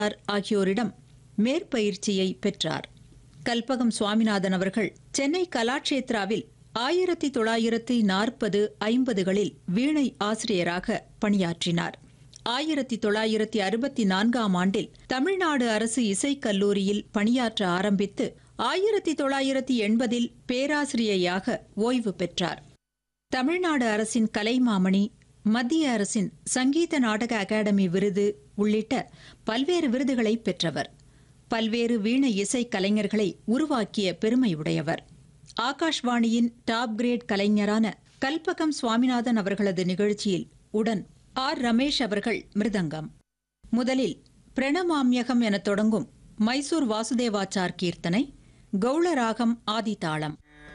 ஆகியோரிடம் மேற்பயிற்சியை பெற்றார். கல்பகம் சுவாமிநாதன் அவர்கள் சென்னை கலாட்சேத்ராவில் 1940-50களில் வீணை ஆசிரியராக பணியாற்றினார். 1964ஆம் ஆண்டில் தமிழ்நாடு அரசு இசைக்கல்லூரியில் பணியாற்ற ஆரம்பித்து 1980இல் பேராசிரியையாக ஓய்வு பெற்றார். தமிழ்நாடு அரசின் கலைமாமணி, மத்திய அரசின் சங்கீத நாடக அகாடமி விருது உள்ளிட்ட பல்வேறு விருதுகளை பெற்றவர். பல்வேறு வீணை இசை கலைஞர்களை உருவாக்கிய பெருமையுடையவர். ஆகாஷ்வாணியின் டாப் கிரேட் கலைஞரான கல்பகம் சுவாமிநாதன் அவர்களது நிகழ்ச்சியில் உடன் ஆர். ரமேஷ் அவர்கள் மிருதங்கம். முதலில் பிரணமாம்யகம் என தொடங்கும் மைசூர் வாசுதேவாச்சார் கீர்த்தனை, கௌளராகம் ஆதிதாளம்.